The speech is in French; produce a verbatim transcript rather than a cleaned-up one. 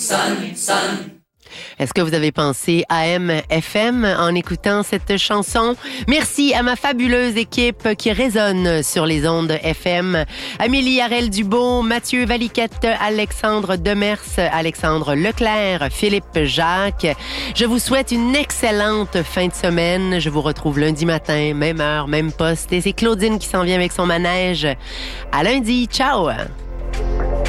Sun, Sun. Est-ce que vous avez pensé A M F M en écoutant cette chanson? Merci à ma fabuleuse équipe qui résonne sur les ondes F M. Amélie Harel-Dubois, Mathieu Valiquette, Alexandre Demers, Alexandre Leclerc, Philippe Jacques. Je vous souhaite une excellente fin de semaine. Je vous retrouve lundi matin, même heure, même poste. Et c'est Claudine qui s'en vient avec son manège. À lundi. Ciao!